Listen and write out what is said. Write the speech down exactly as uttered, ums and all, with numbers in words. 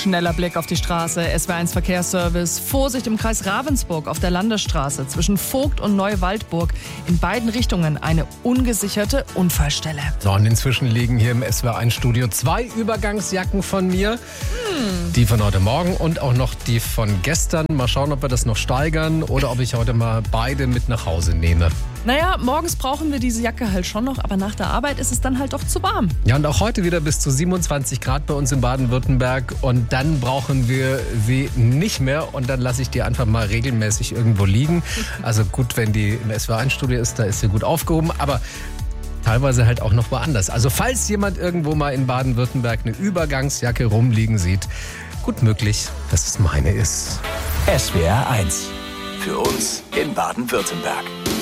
Schneller Blick auf die Straße. S W eins Verkehrsservice. Vorsicht im Kreis Ravensburg auf der Landesstraße zwischen Vogt und Neuwaldburg. In beiden Richtungen eine ungesicherte Unfallstelle. So, und inzwischen liegen hier im S W eins Studio zwei Übergangsjacken von mir. Hm. Die von heute Morgen und auch noch die von gestern. Mal schauen, ob wir das noch steigern oder ob ich heute mal beide mit nach Hause nehme. Naja, morgens brauchen wir diese Jacke halt schon noch, aber nach der Arbeit ist es dann halt doch zu warm. Ja, und auch heute wieder bis zu siebenundzwanzig Grad bei uns in Baden-Württemberg. Und dann brauchen wir sie nicht mehr. Und dann lasse ich die einfach mal regelmäßig irgendwo liegen. Also gut, wenn die im S W eins Studio ist, da ist sie gut aufgehoben. Aber teilweise halt auch noch woanders. Also falls jemand irgendwo mal in Baden-Württemberg eine Übergangsjacke rumliegen sieht, gut möglich, dass es meine ist. S W R eins. Für uns in Baden-Württemberg.